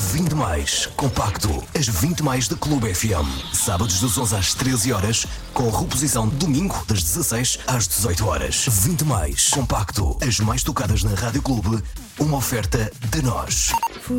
20 mais compacto. As 20 mais da Clube FM. Sábados das 11 às 13 horas, com reposição domingo das 16 às 18 horas. 20 mais compacto. As mais tocadas na Rádio Clube. Uma oferta de nós.